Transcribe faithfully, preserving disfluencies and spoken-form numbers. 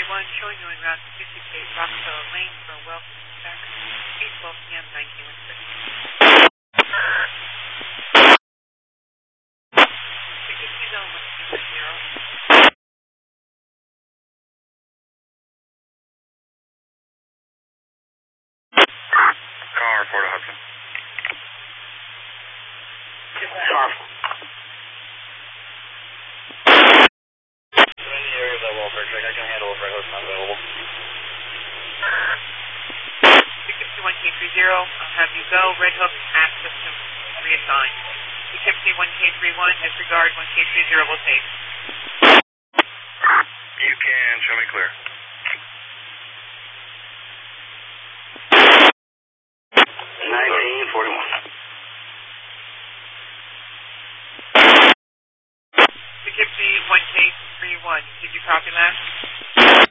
one showing you en route to fifty-eight Rockefeller Lane for a welcome check. eight twelve p m nineteen oh six. Frequency zone one two three zero. Car, Port of Hudson. Car. Any areas of welfare check, I can handle if Red Hook's not available. Frequency one K three zero, I'll have you go. Red Hook access to reassign. Frequency one K three one, disregard one K three zero will take. You can show me clear. nineteen forty-one. Frequency one K three one, did you copy that?